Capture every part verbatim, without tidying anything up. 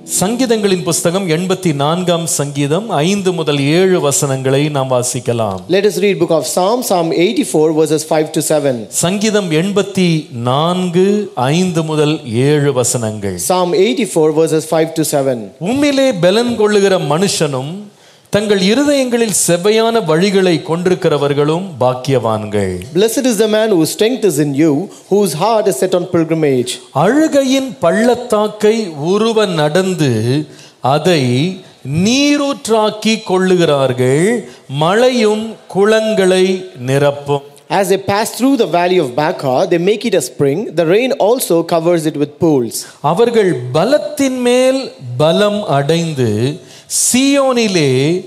சங்கீதங்களின் புஸ்தகம் எண்பத்தி நான்காம் சங்கீதம் ஐந்து முதல் ஏழு வசனங்களை நாம் வாசிக்கலாம். Let us read book of Psalm, Psalm eighty-four verses five to seven. சங்கீதம் எண்பத்தி நான்கு ஐந்து முதல் ஏழு வசனங்கள். Psalm eighty-four verses five to seven. உம்மிலே பலன் கொள்ளுகிற மனுஷனும் தங்கள் இருதயங்களில் செவ்வையான வழிகளை கொண்டிருக்கிறவர்களும் பாக்கியவான்கள். Blessed is the man whose strength is in you, whose heart is set on pilgrimage. அழுகையின் பள்ளத்தாக்கை உருவ நடந்து அதை நீரூற்றாக்கி கொள்ளுகிறார்கள், மழையும் குளங்களை நிரப்பும். As they pass through the valley of Baca, they make it a spring. The rain also covers it with pools. அவர்கள் பலத்தின் மேல் பலம் அடைந்து சீயோனிலே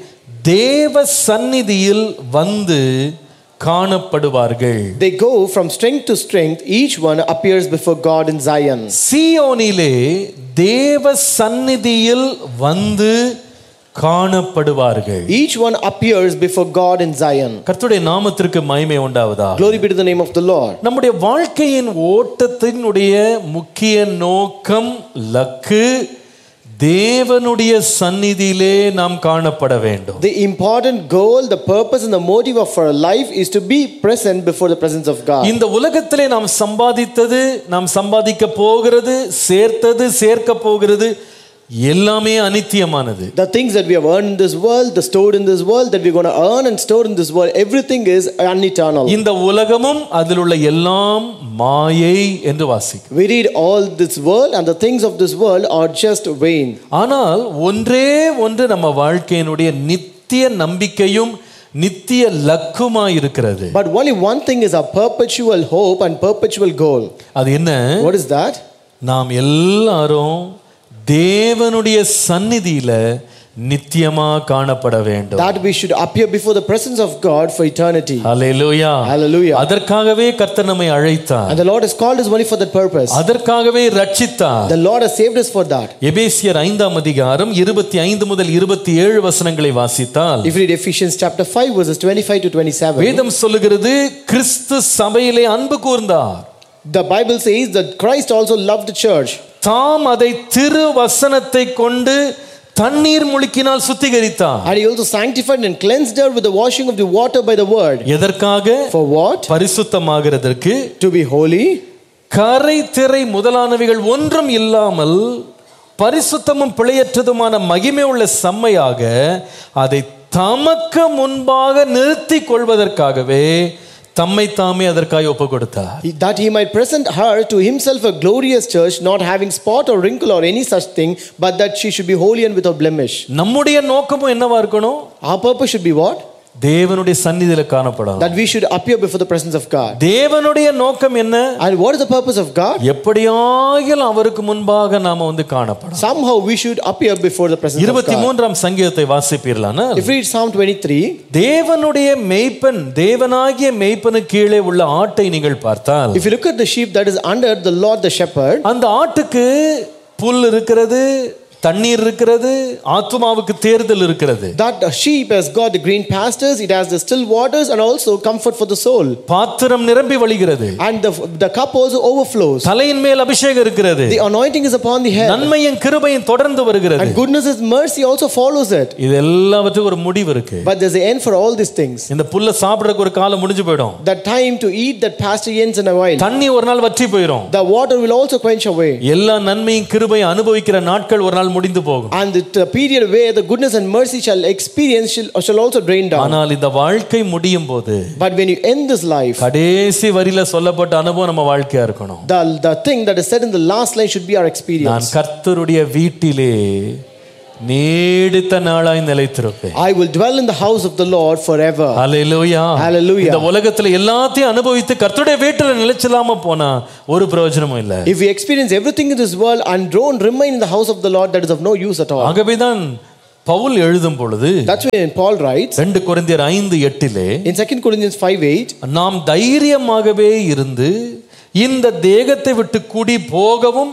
தேவ சந்நிதியில் வந்து காணப்படுவார்கள். They go from strength to strength, each one appears before God in Zion. சீயோனிலே தேவ சந்நிதியில் வந்து காணப்படுவார்கள். Each one appears before God in Zion. கர்த்தருடைய நாமத்திற்கு மகிமை உண்டாவதாக. Glory be to the name of the Lord. நம்முடைய வாழ்க்கையின் ஓட்டத்தினுடைய முக்கிய நோக்கம், லக்கு, தேவனுடைய சந்நிதியிலே நாம் காணப்பட வேண்டும். The important goal, the purpose and the motive of our life is to be present before the presence of God. இந்த உலகத்திலே நாம் சம்பாதித்தது, நாம் சம்பாதிக்க போகிறது, சேர்த்தது, சேர்க்க போகிறது எல்லாமே அநித்தியமானது. The things that we have earned in this world, the stored in this world, that we're going to earn and store in this world, everything is uneternal. இந்த உலகமும் அதில் உள்ள எல்லாம் மாயை என்று வாசிக்கும். We read all this world and the things of this world are just vain. ஆனால் ஒன்றே ஒன்று நம்ம வாழ்க்கையினுடைய நித்திய நம்பிக்கையும் நித்திய லக்குமாய் இருக்கிறது. But only one thing is our perpetual hope and perpetual goal. அது என்ன? What is that? நாம் எல்லாரும் தேவனுடைய சந்நிதியில நித்தியமா காணப்பட வேண்டும். That we should appear before the presence of God for eternity. Hallelujah. Hallelujah. அதற்காகவே கர்த்தர் நம்மை அழைத்தார். And the Lord has called us only for that purpose. அதற்காகவே ரட்சித்தார். The Lord has saved us for that. எபேசியர் ஐந்தாம் அதிகாரம் இருபத்தி ஐந்து முதல் இருபத்தி ஏழு வசனங்களை வாசித்தால், If you read Ephesians chapter five verses twenty-five to twenty-seven, வேதம் சொல்லுகிறது கிறிஸ்து சபையிலே அன்பு கூர்ந்தார். the Bible says that Christ also loved the church. தாம் அதை திரு வசனத்தை கொண்டு தண்ணீர் முழுக்கினால் சுத்திகரித்தார். And he also sanctified and cleansed her with the washing of the water by the word. எதற்காக? For what? பரிசுத்தமாகிறதற்கு, To be holy. கரை திரை முதலானவைகள் ஒன்றும் இல்லாமல் பரிசுத்தமும் பிழையற்றதுமான மகிமை உள்ள செம்மையாக அதை தமக்கு முன்பாக நிறுத்தி கொள்வதற்காகவே தம்மை தாமே அதற்காக ஒப்பு கொடுத்தார். That he might present her to himself a glorious church, not having spot or wrinkle or any such thing, but that she should be holy and without blemish. நம்முடைய நோக்கமும் என்னவா இருக்கணும்? Our purpose should be what? தேவனுடைய சந்நிதியில காணப்படணும். That we should appear before the presence of God. தேவனுடைய நோக்கம் என்ன? And what is the purpose of God? எப்படியாகிலும் அவருக்கு முன்பாக நாம வந்து காணப்படணும். Somehow we should appear before the presence of God. இருபத்தி மூன்றாம் சங்கீதத்தை வாசிப்பீர்களானால், If we read Psalm twenty-three, தேவனுடைய மேய்ப்பன், தேவனாகிய மேய்ப்பனுக்கு கீழே உள்ள ஆட்டை நீங்கள் பார்த்தால், if you look at the sheep that is under the Lord the shepherd, அந்த ஆட்டுக்கு புல் இருக்கிறது, தண்ணீர் இருக்கிறது, ஆத்துமாவுக்கு தேர்தல் இருக்கிறது. that sheep has got the green pastures, it has the still waters and also comfort for the soul. பாத்திரம் நிரம்பி வழிகிறது. And the, the cup also overflows. தலையின் மேல் அபிஷேகம் இருக்கிறது. The anointing is upon the head. நன்மையும் கிருபையும் தொடர்ந்து வருகிறது. And goodness and mercy also follows it. இது எல்லாவற்றுக்கும் ஒரு முடிவு இருக்கு. But there's an end for all these things. இந்த புல்ல சாப்பிடறதுக்கு ஒரு காலம் முடிஞ்சு போய்டும். The time to eat that pasture ends in a while. தண்ணி ஒரு நாள் வற்றி போயிடும். The water will also quench away. எல்லா நன்மையும் கிருபையும் அனுபவிக்கிற நாட்கள் ஒரு நாள் முடிந்து போகும். And the, the period where the goodness and mercy shall experience shall, shall also drain down. ஆனால் இந்த வாழ்க்கை முடியும் போது, But when you end this life, கடைசி வரியில சொல்லப்பட்ட அனுபவம் நம்ம வாழ்க்கையா இருக்கணும். the, the thing that is said in the last line should be our experience. நான் கர்த்தருடைய வீட்டிலே நீடித்த நாளாய் நிலைத்திருப்பேன். I will dwell in the house of the Lord forever. Hallelujah. Hallelujah. இந்த உலகத்துல எல்லாத்தையும் அனுபவித்து கர்த்தருடைய வீட்டில நிலைச்சில்லாம போனா ஒரு பிரயோஜனமும் இல்ல. If we experience everything in this world and don't remain in the house of the Lord, that is of no use at all. ஆகவேதான் பவுல் எழுதும் பொழுது, That's when Paul writes ரெண்டு கொரிந்தியர் ஐந்து எட்டிலே, in Second Corinthians five eight, நாம் தைரியமாகவே இருந்து இந்த தேகத்தை விட்டு கூடி போகவும்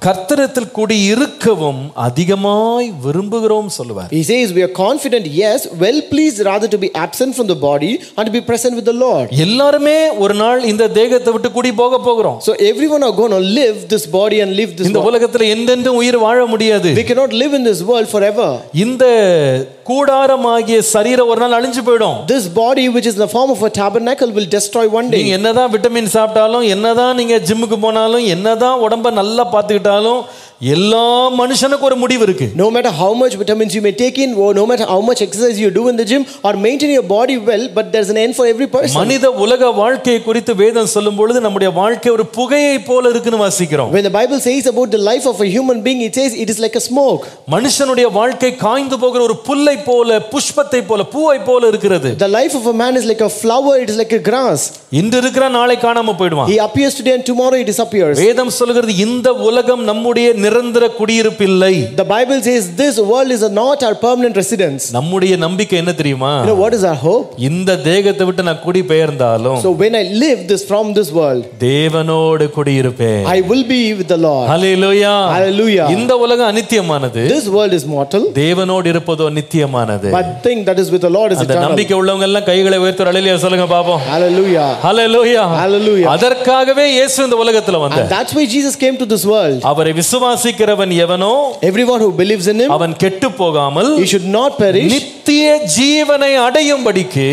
கர்த்தரிடத்தில் கூடி இருக்கவும் அதிகமாய் விரும்புகிறோம் சொல்லுவார். He says we are confident, yes, well pleased rather to be absent from the body and to be present with the Lord. எல்லாருமே ஒரு நாள் இந்த தேகத்தை விட்டு கூடி போக போகிறோம். So everyone are going to live this body and live this இந்த world. உலகத்துல என்றென்றும் உயிர் வாழ முடியாது. We cannot live in this world forever. இந்த கூடாரமாகிய சரீரம் ஒரு நாள் அழிஞ்சு போய்டும். This body which is in the form of a tabernacle will destroy one day. நீங்க என்னதான் விட்டமின் சாப்பிட்டாலும், என்னதான் நீங்க ஜிம்முக்கு போனாலும், என்னதான் உடம்ப நல்லா பார்த்துக்கிட்டாலும், எல்லா மனுஷனுக்கு ஒரு முடிவு இருக்கு. No matter how much vitamins you may take in, or no matter how much exercise you do in the gym or maintain your body well, but there's an end for every person. மனித உலக வாழ்க்கை குறித்து வேதம் சொல்லும் பொழுது நம்முடைய வாழ்க்கை ஒரு புகையை போல இருக்குன்னு வாசிக்கிறோம். When the Bible says about the life of a human being, it says it is like a smoke. மனுஷனுடைய வாழ்க்கை காய்ந்து போகிற ஒரு புல்லை போல, புஷ்பத்தை போல, பூவை போல இருக்கிறது. The life of a man is like a flower, it is like a grass. இன்று இருக்கிற நாளை காணாம போய்டுவான். He appears today and tomorrow he disappears. வேதம் சொல்கிறது இந்த உலகம் நம்முடைய நிரந்தர குடியிருப்பு இல்லை. The Bible says this world is not our permanent residence. நம்முடைய நம்பிக்கை என்ன தெரியுமா? You know what is our hope? இந்த தேகத்தை விட்டு நான் குடி பெயர்ந்தாலும், So when I live this from this world, தேவனோடு குடியிருப்பேன். I will be with the Lord. Hallelujah. Hallelujah. இந்த உலகம் அநித்தியமானது. This world is mortal. தேவனோடு இருப்பதோ நித்தியமானது. But thing that is with the Lord is அந்த eternal. நம்பிக்கை உள்ளவங்க எல்லாம் கைகளை உயர்த்தி ஹல்லேலூயா சொல்லுங்க பாப்போம். Hallelujah. ஹல்லேலூயா. Hallelujah. அதற்காகவே இயேசு இந்த உலகத்துல And வந்தார். that's why Jesus came to this world. அவரை விசுவாசிக்கிறவன் எவனோ Everyone who believes in him, அவன் கெட்டு போகாமல் he should not perish, நித்திய ஜீவனை அடையும்படிக்கு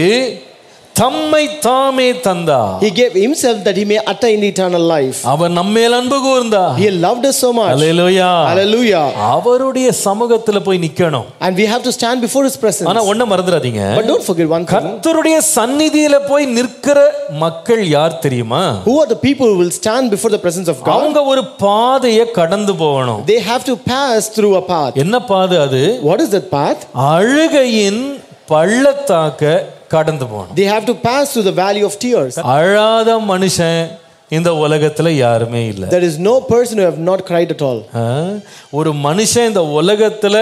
தம்மை தாமே தந்தார். he gave himself that he may attain eternal life. அவர் நம்மேல் அன்பு கூர்ந்தார். He loved us so much. Hallelujah. Hallelujah. அவருடைய சமூகத்துல போய் நிக்கணும். And we have to stand before his presence. ஆனா ஒண்ண மறந்துடாதீங்க. But don't forget one thing. கர்த்தருடைய சந்நிதியில போய் நிற்கிற மக்கள் யார் தெரியுமா? Who are the people who will stand before the presence of God? அவங்க ஒரு பாதையை கடந்து போகணும். They have to pass through a path. என்ன பாதை அது? What is that path? அழுகையின் பள்ளத்தாக்க கடந்து போகணும். They have to pass through the valley of tears. அழாத மனுஷன் இந்த உலகத்துல யாருமே இல்ல. There is no person who have not cried at all. ஒரு மனுஷன் இந்த உலகத்துல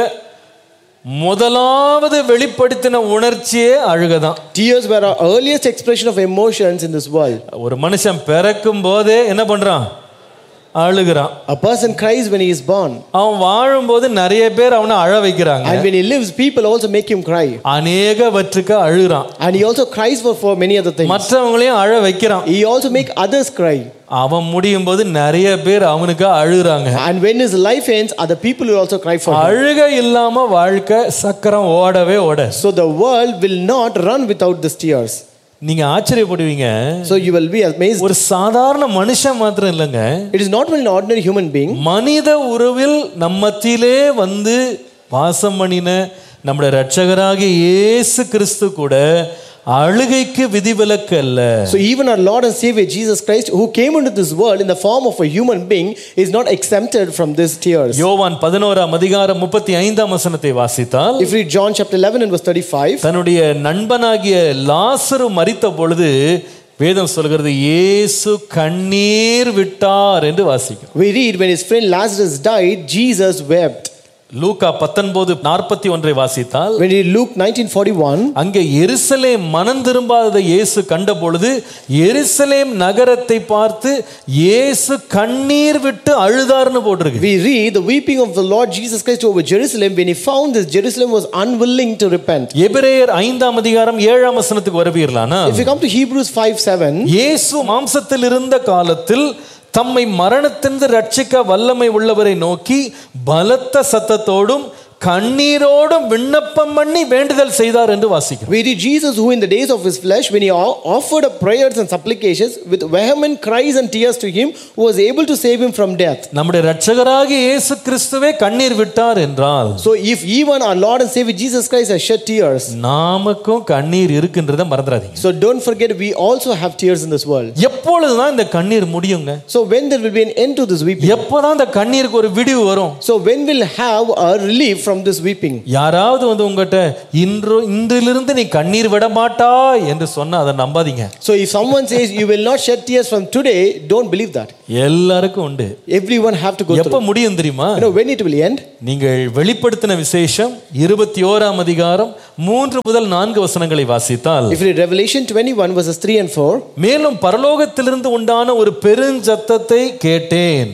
முதலாவது வெளிப்படுத்தின உணர்ச்சியே அழுகதான். Tears were our earliest expression of emotions in this world. ஒரு மனுஷன் பிறக்கும் போதே என்ன பண்றான்? அழுகிறான். A person cries when he is born. அவன் வாழும்போது நிறைய பேர் அவனை அழ வைக்கிறாங்க. And when he lives, people also make him cry. அநேகவற்றுக்கு அழுறான். And he also cries for for many other things. மற்றவங்களையும் அழ வைக்கிறான். He also make others cry. அவன் முடியும் போது நிறைய பேர் அவனுக்கு அழுறாங்க. And when his life ends, other people will also cry for him. அழுகை இல்லாம வாழ்க்கை சக்கரம் ஓடவே ஓட. So the world will not run without the tears. நீங்க ஆச்சரியப்படுவீங்க. So you will be amazed. ஒரு சாதாரண மனுஷன் மாத்திரம் இல்லங்க. It is not only an ordinary human being. மனித உருவில் நம்மத்திலே வந்து வாசம் பண்ணின நம்முடைய இரட்சகராகிய இயேசு கிறிஸ்து கூட அழுகைக்கு விதிவிலக்கு அல்ல. So even our Lord and Savior Jesus Christ, who came into this world in the form of a human being, is not exempted from these tears. யோவான் பதினோராம் அதிகாரம் முப்பத்தி ஐந்தாம் வசனத்தை வாசித்தால், If we read John chapter eleven and verse thirty-five, தன்னுடைய நண்பனாகிய லாசரு மரித்த பொழுது வேதம் சொல்கிறது இயேசு கண்ணீர் விட்டார் என்று வாசிக்கும். we read when his friend Lazarus died, Jesus wept. லூக்கா பத்தொன்பது நாற்பத்தி ஒன்றை வாசித்தால், When we read Luke nineteen forty-one, அங்கே எருசலேம் மனம் திரும்பாததை இயேசு கண்ட பொழுது எருசலேம் நகரத்தை பார்த்து இயேசு கண்ணீர் விட்டு அழுதார்னு போட்டிருக்கு. we read the weeping of the Lord Jesus Christ over Jerusalem when he found this Jerusalem was unwilling to repent. எபிரேயர் ஐந்தாம் அதிகாரம் ஏழாம் வசனத்துக்கு வருவீர்களானா, If we come to Hebrews five seven, இயேசு மாம்சத்தில் இருந்த காலத்தில் தம்மை மரணத்திலிருந்து ரட்சிக்க வல்லமை உள்ளவரை நோக்கி பலத்த சத்தத்தோடும் கண்ணீரோடும் விண்ணப்பம் பண்ணி வேண்டுதல் செய்தார் என்று வாசிக்கிறோம். we read Jesus who in the days of his flesh when he offered up prayers and supplications with vehement cries and tears to him who was able to save him from death. நம்முடைய இரட்சகராகிய இயேசு கிறிஸ்துவே கண்ணீர் விட்டார் என்றால், So if even our Lord and Savior Jesus Christ has shed tears, நாமக்கும் கண்ணீர் இருக்குன்றதை மறந்துடாதீங்க. so don't forget we also have tears in this world. எப்பொழுதுதான் இந்த கண்ணீர் முடியுங்க? So when there will be an end to this weeping? எப்போதான் இந்த கண்ணீருக்கு ஒரு விடிவு வரும்? So when will have a relief from this weeping? யாராவது வந்து உங்ககிட்ட இன்று இன்றிலிருந்து நீ கண்ணீர் விட மாட்டாய் என்று சொன்னா அதை நம்பாதீங்க. So if someone says you will not shed tears from today, don't believe that. எல்லாருக்கும் உண்டு. Everyone have to go through. எப்ப முடியும் தெரியுமா? You know when it will end? நீங்கள் வெளிப்படுத்தின விசேஷம் இருபத்தி ஓராம் அதிகாரம் மூன்று முதல் நான்கு வசனங்களை வாசித்தால், If you read Revelation twenty-one verses three and four, மேலும் பரலோகத்திலிருந்து உண்டான ஒரு பெருஞ்சத்தத்தை கேட்டேன்.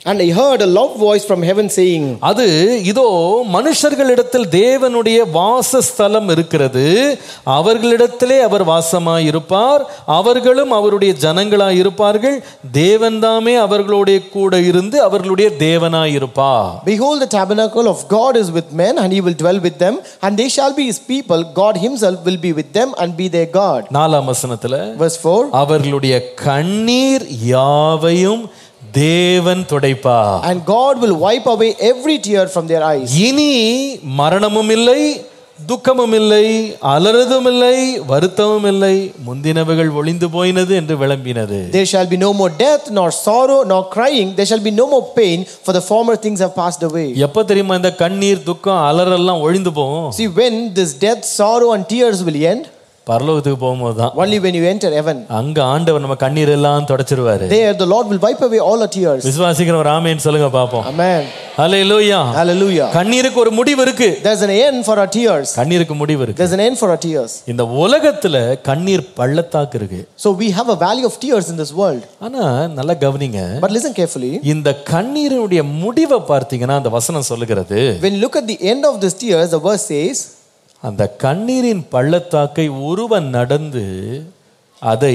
And I heard a loud voice from heaven saying, அது இதோ மனுஷர்களிடத்தில் தேவனுடைய வாசஸ்தலம் இருக்கிறது, அவர்களிடத்திலே அவர் வாசமாய் இருப்பார், அவர்களும் அவருடைய ஜனங்களாய் இருப்பார்கள், தேவன்தாமே அவர்களுடைய கூட இருந்து அவர்களுடைய தேவனாய் இருப்பார். Behold, the tabernacle of God is with men, and he will dwell with them, and they shall be his people. God himself will be with them and be their God. நாலாம் வசனத்துல Verse four, அவர்களுடைய கண்ணீர் யாவையும் தேவன் துடைப்பார். and God will wipe away every tear from their eyes. இனி மரணமும் இல்லை, துக்கமும் இல்லை, அலறுதும் இல்லை, வருத்தமும் இல்லை, முந்தினவைகள் ஒளிந்து போயினது என்று விளம்பினது. There shall be no more death, nor sorrow, nor crying. There shall be no more pain, for the former things have passed away. எப்ப தெரியுமா இந்த கண்ணீர் துக்கம் அலறெல்லாம் ஒழிந்து போகும்? See, when this death, sorrow and tears will end? பரலோகத்துக்கு போகும்போது தான். Only when you enter heaven. அங்க ஆண்டவர் நம்ம கண்ணீர் எல்லாம் தொடச்சிருவாரு. There the Lord will wipe away all our tears. விசுவாசிக்கிறவங்க ஆமென் சொல்லுங்க பாப்போம். Amen. ஹல்லேலூயா. Hallelujah. கண்ணீருக்கு ஒரு முடிவு இருக்கு. There's an end for our tears. கண்ணீருக்கு முடிவு இருக்கு. There's an end for our tears. இந்த உலகத்துல கண்ணீர் பள்ளத்தாக்கு இருக்கு. So we have a valley of tears in this world. ஆனா நல்லா கவனிங்க. But listen carefully. இந்த கண்ணீரினுடைய முடிவை பார்த்தீங்கன்னா அந்த வசனம் சொல்லுகிறது, When you look at the end of this tears, the verse says, அந்த கண்ணீரின் பள்ளத்தாக்கை ஒருவன் நடந்து அதை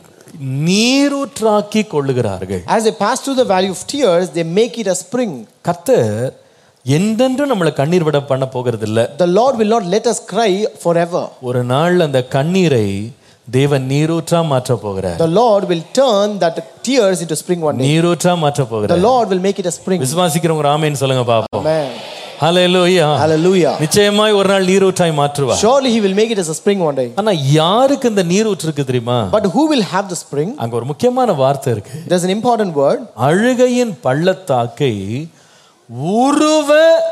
நீரூற்றாக்கி கொள்ளுகிறார்கள். as they pass through the valley of tears, they make it a spring. கர்த்தர் என்றென்றும் நம்மளை கண்ணீர் விட பண்ண போகிறது இல்ல. The Lord will not let us cry forever. ஒரு நாள் அந்த கண்ணீரை தேவன் நீரூற்றா மாற்ற போகிறார். The Lord will turn that tears into spring one day. நீரூற்றா மாற்ற The போகிறார். Lord will make it a spring. விசுவாசிக்கிறவங்க ஆமென் சொல்லுங்க பாப்போம். Amen. ஹல்லேலூயா. Hallelujah. நிச்சயமாய் ஒரு நாள் நீரூற்றாய் மாற்றுவார். Surely he will make it as a spring one day. ஆனா யாருக்கு இந்த நீரூற்று இருக்கு தெரியுமா? But who will have the spring? அங்க ஒரு முக்கியமான வார்த்தை இருக்கு. There's an important word. அழுகையின் பள்ளத்தாக்கை உருவ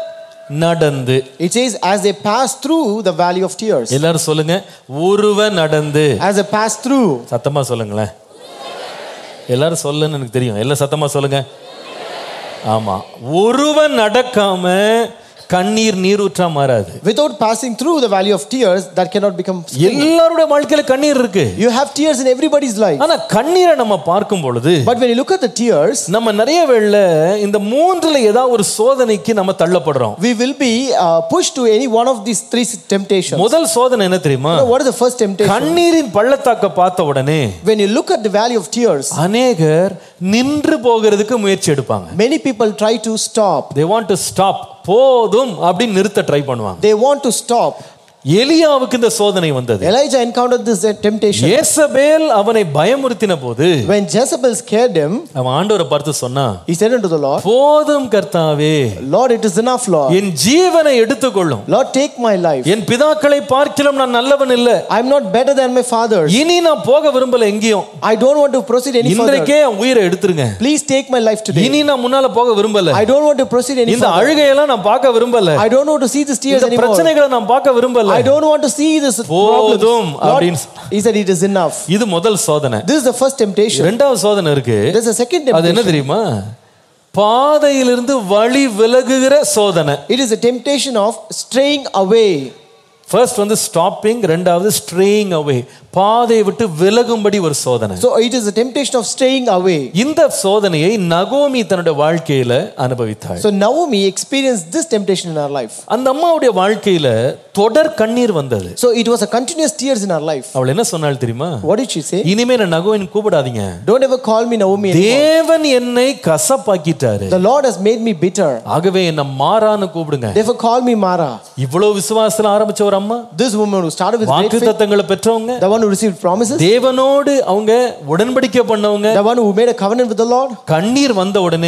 நடந்து. It says, as they pass through the valley of tears. எல்லாரும் சொல்லுங்க, உருவ நடந்து. As they pass through. சத்தமா சொல்லுங்களேன். எல்லாரும் சொல்லுன்னு எனக்கு தெரியும். எல்லாம் சத்தமா சொல்லுங்க. ஆமா, உருவ நடக்காம கண்ணீர் நீரூற்றா மாறாது. Without passing through the valley of tears, that cannot become spring. எல்லாருடைய வாழ்க்கையில கண்ணீர் இருக்கு. You have tears in everybody's life. ஆனா கண்ணீரை நம்ம பார்க்கும் பொழுது, But when you look at the tears, நம்ம நிறைய வேளை இந்த மூன்றுல ஏதாவது ஒரு சோதனைக்கு நம்ம தள்ளப்படுறோம். we will be uh, pushed to any one of these three temptations. முதல் சோதனை என்ன தெரியுமா? You know, what is the first temptation? கண்ணீரின் பள்ளத்தாக்க பார்த்த உடனே When you look at the valley of tears, அநேகர் நின்று போகிறதுக்கு முயற்சி எடுப்பாங்க. many people try to stop. They want to stop. போதும் அப்படி நிறுத்த ட்ரை பண்ணுவாங்க. They want to stop. எலியாவுக்கு இந்த சோதனை வந்தது. Elijah encountered this temptation. யேசபேல் அவனை பயமுறுத்தின போது, When Jezebel scared him, அவன் ஆண்டவரை பார்த்து சொன்னா, he said unto the Lord, போதும் கர்த்தாவே, Lord, it is enough, Lord. என் ஜீவனை எடுத்துக்கொள்ளும். Lord, take my life. என் பிதாக்களை பார்க்கிலும் நான் நல்லவன் இல்ல. I'm not better than my fathers. இனி நான் போக விரும்பல எங்கேயும். I don't want to proceed any further. இன்றைக்கே என் உயிரை எடுத்துருங்க. Please take my life today. இனி நான் முன்னால போக விரும்பல. I don't want to proceed any இந்த further. அழுகையெல்லாம் நான் பார்க்க விரும்பல. I don't want to see these tears இந்த anymore. பிரச்சனைகளை நான் பார்க்க விரும்பல. I don't want to see this போதும் problems. அப்படினு He said it is enough. இது முதல் சோதனை. This is the first temptation. இரண்டாவது சோதனை இருக்கு. There's a second அது என்ன temptation. தெரியுமா? பாதையிலிருந்து வழி விலகுகிற சோதனை. It is a temptation of straying away. First வந்து ஸ்டாப்பிங், ரெண்டாவது ஸ்ட்ரேயிங் அவே, பாதையை விட்டு விலகும்படி ஒரு சோதனை. So it is a temptation of straying away. இந்த சோதனையை நகோமி தன்னுடைய வாழ்க்கையில அனுபவித்தாள். So Naomi experienced this temptation in her life. அந்த அம்மாவுடைய வாழ்க்கையில தொடர் கண்ணீர் வந்தது. So it was a continuous tears in her life. அவள் என்ன சொன்னாள் தெரியுமா? What did she say? இனிமே நான் நகோமின்னு கூப்பிடாதீங்க. Don't ever call me Naomi anymore. தேவன் என்னை கசப்பாக்கிட்டாரு. The Lord has made me bitter. ஆகவே என்ன மாரான்னு கூப்பிடுங்க. Therefore call me Mara. இவ்வளவு விசுவாசத்துல ஆரம்பிச்ச ஒரு அம்மா, This woman who started with great faith, வாக்குத்தத்தங்களை பெற்றவங்க, the one who received promises, தேவனோடு அவங்க உடன்படிக்கை பண்ணவங்க, the one who made a covenant with the Lord, கண்ணீர் வந்த உடனே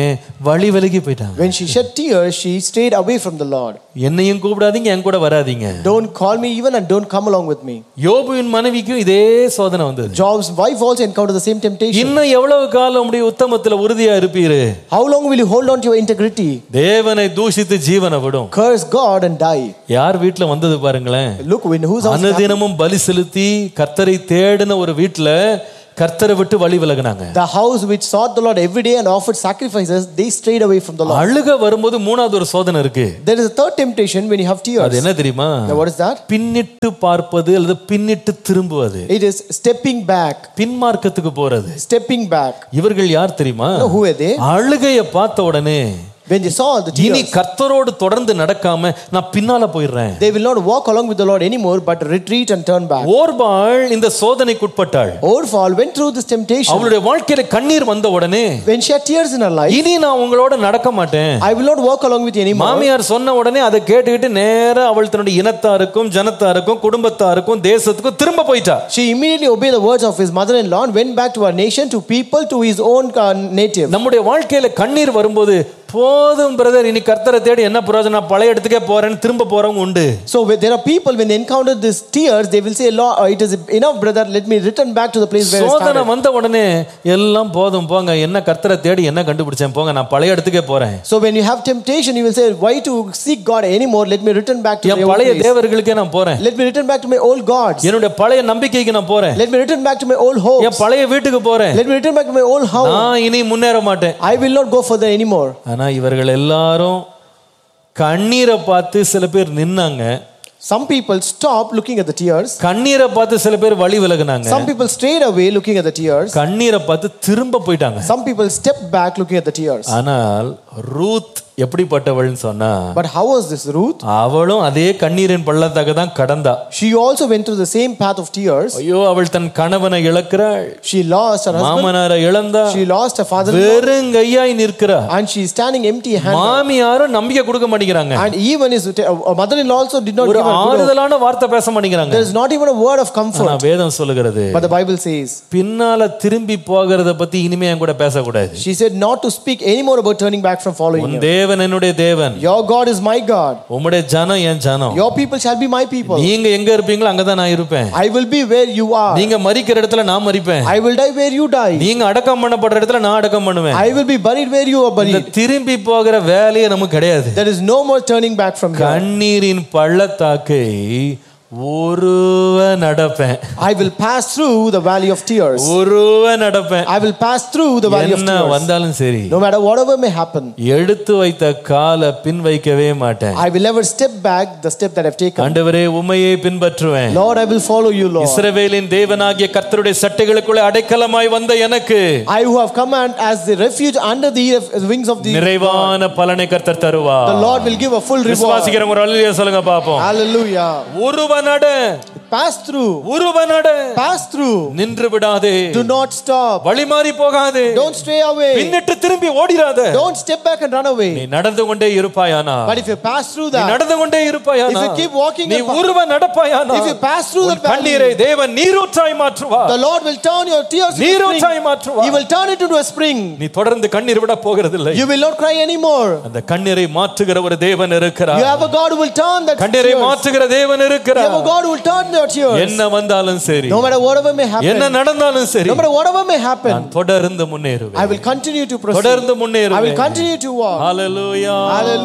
வழி விலகி போயிட்டாங்க. when she shed tears, she strayed away from the Lord. என்னையும் கூப்பிடாதீங்க, என் கூட வராதீங்க. Don't call me even and don't come along with me. யோபுவின் மனைவிக்கும் இதே சோதனை வந்தது. Job's wife also encountered the same temptation. இன்னும் எவ்வளவு காலம் உம்முடைய உத்தமத்துல உறுதியா இருப்பீரு? How long will you hold on to your integrity? தேவனை தூஷித்து ஜீவனை விடும். Curse God and die. யார் வீட்ல வந்தது பாருங்களேன். Look, in whose house? அனுதினமும் பலி செலுத்தி கர்த்தரை தேடின ஒரு வீட்ல கர்த்தரை விட்டு வழி விலகுனாங்க. The house which sought the Lord every day and offered sacrifices, they strayed away from the Lord. அழுக வரும்போது மூணாவது ஒரு சோதனை இருக்கு. There is a third temptation when you have tears. அது என்ன தெரியுமா? Now what is that? பின்னிட்டு பார்ப்பது அல்லது பின்னிட்டு திரும்புவது. It is stepping back. பின்மார்க்கத்துக்கு போறது. Stepping back. இவர்கள் யார் தெரியுமா? No, who are they? அழுகையை பார்த்த உடனே when they saw the இனி tears, கர்த்தரோடு தொடர்ந்து நடக்காம நான் பின்னால போயிடுறேன். they will not walk along with the Lord anymore but retreat and turn back. ஓர்பாள் இந்த சோதனைக்கு உட்பட்டாள். Orpah went through this temptation. அவளுடைய வாழ்க்கையில கண்ணீர் வந்த உடனே when she had tears in her life, இனி நான் உங்களோட நடக்க மாட்டேன், I will not walk along with you anymore. மாமியார் சொன்ன உடனே அதை கேட்டுக்கிட்டு நேரா அவள் தன்னுடைய இனத்தாருக்கும் ஜனத்தாருக்கும் குடும்பத்தாருக்கும் தேசத்துக்கும் திரும்ப போயிட்டா. She immediately obeyed the words of his mother-in-law and went back to her nation, to people, to his own uh, native. நம்முடைய வாழ்க்கையில கண்ணீர் வரும்போது போதும் பிரதர் இனி கர்த்தரை தேடி என்ன பிரயோஜனம், பழைய இடத்துக்கே போறேன்னு திரும்ப போறவங்க உண்டு. So there are people when they encounter these tears, they will say, Lord, it is enough brother, let me return back to the place where I started. சோதனை வந்த உடனே எல்லாம் போதும் போங்க, என்ன கர்த்தரை தேடி என்ன கண்டுபிடிச்சேன், போங்க நான் பழைய இடத்துக்கே போறேன். So when you have temptation, you will say, why to seek God anymore, let me return back to my old பழைய place. தேவர்களுக்கே நான் போறேன். Let me return back to my old gods. என்னோட பழைய நம்பிக்கைக்கு நான் போறேன். Let me return back to my old hopes. என் பழைய வீட்டுக்கு போறேன். Let me return back to my old house. நான் இனி முன்னேற மாட்டேன். I will not go further anymore. ஆனா இவர்கள் எல்லாரும் கண்ணீரை பார்த்து சில பேர் நின்னாங்க. Some people stopped looking at the tears. கண்ணீரை பார்த்து சில பேர் வழி விலகுனாங்க. Some people strayed away looking at the tears. கண்ணீரை பார்த்து திரும்ப போயிட்டாங்க. Some people stepped back looking at the tears. ஆனால் ரூத் எப்படிப்பட்டவள்னு சொன்னா, but how was this Ruth? அவளும் அதே கண்ணீரின் பள்ளத்தாக்கு தான் கடந்தா. She also went through the same path of tears. ஐயோ, அவள் தன் கணவனை இழக்கிறாள். She lost her husband. மாமனாரை இழந்தா. She lost her father. வெறுங்கையாய் நிற்கிறா. and she is standing empty handed. மாமியாரும் நம்பிக்கை கொடுக்க மாட்டேங்கிறாங்க. and even his mother-in-law also did not ஒரு give her ஆறுதலான வார்த்தை பேச மாட்டேங்கிறாங்க. there is not even a word of comfort. ஆனா வேதம் சொல்லுகிறது, but the Bible says, பின்னால திரும்பி போகிறத பத்தி இனிமே என் கூட பேசக்கூடாது. she said not to speak anymore about turning back from following him. தேவன் என்னுடைய தேவன். your God is my God. உம்முடைய ஜனம் என் ஜனம். your people shall be my people. நீங்க எங்க இருப்பீங்களோ அங்க தான் நான் இருப்பேன். I will be where you are. நீங்க மரிக்கிற இடத்துல நான் மரிப்பேன். I will die where you die. நீங்க அடக்கம் பண்ணப்படுற இடத்துல நான் அடக்கம் பண்ணுவேன். I will be buried where you are buried. இந்த திரும்பி போகிற வேலையே நமக்கு கிடையாது. there is no more turning back from here. கண்ணீரின் பள்ளத்தாக்கை ஒருவ நடப்பேன். I will pass through the valley of tears. ஒருவ நடப்பேன். I will pass through the valley of என்ன tears. வந்தாலும் சரி, no matter whatever may happen, எடுத்து வைத்த காலை பின் வைக்கவே மாட்டேன். I will never step back the step that I've taken. ஆண்டவரே, உம்மையே பின்பற்றுவேன். Lord, I will follow you, Lord. இஸ்ரவேலின் தேவனாகிய கர்த்தருடைய சட்டைகளுக்குள்ளே அடைக்கலமாய் வந்த எனக்கு, I who have come as the refuge under the wings of the நிறைவான பலனை கர்த்தர் தருவார். the Lord will give a full reward. விசுவாசிக்கிறவங்க ஒரு அல்லேலூயா சொல்லுங்க பாப்போம். Hallelujah. ஒருவ நட, pass through. ஒருவ நட, pass through. நின்று விடாதே. do not stop. வழி மாறி போகாதே. don't stray away. பின்னிட்டு திரும்பி ஓடிராதே. don't step back and run away. நீ நடந்து கொண்டே இருப்பாயானா, but if you pass through that, நீ நடந்து கொண்டே இருப்பாயானா, if you keep walking, நீ ஒருவ நடப்பாயானா, if you pass through that valley, கண்ணீரை தேவன் நீரூற்றாய் மாற்றுவார். the Lord will turn your tears into நீரூற்றாய் மாற்றுவார். he will turn it into a spring. நீ தொடர்ந்து கண்ணீர் விட போகிறதில்லை. you will not cry anymore. அந்த கண்ணீரை மாற்றுகிற ஒரு தேவன் இருக்கிறார். you have a God who will turn that கண்ணீரை மாற்றுகிற தேவன் இருக்கிறார். you have a God who will turn your tears. என்ன வந்தாலும் சரி, no matter whatever may happen, என்ன நடந்தாலும் சரி, no matter whatever may happen, நான் தொடர்ந்து முன்னேறுவேன். I will continue to proceed. தொடர்ந்து முன்னேறுவேன். I will continue to walk. Hallelujah. Hallelujah.